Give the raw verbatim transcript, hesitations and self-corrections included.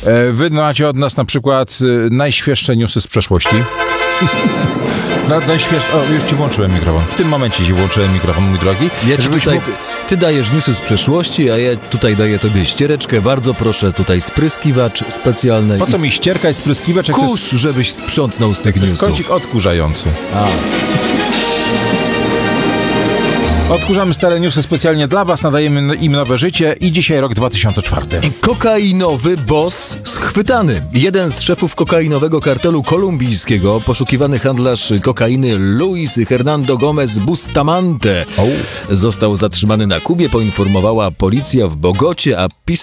Wy macie od nas na przykład najświeższe newsy z przeszłości. Na, najśwież... O, już ci włączyłem mikrofon. W tym momencie ci włączyłem mikrofon, mój drogi. Ja ci tutaj, mógł... Ty dajesz newsy z przeszłości, a ja tutaj daję tobie ściereczkę. Bardzo proszę, tutaj spryskiwacz specjalny. Po co mi ścierka i spryskiwacz? Kurz, jest... żebyś sprzątnął z tych to newsów. To jest kącik odkurzający. A. Odkurzamy stare newsy specjalnie dla was, nadajemy im nowe życie i dzisiaj rok dwa tysiące czwarty. Kokainowy boss schwytany. Jeden z szefów kokainowego kartelu kolumbijskiego, poszukiwany handlarz kokainy Luis Hernando Gomez Bustamante, oh. został zatrzymany na Kubie, poinformowała policja w Bogocie, a pismo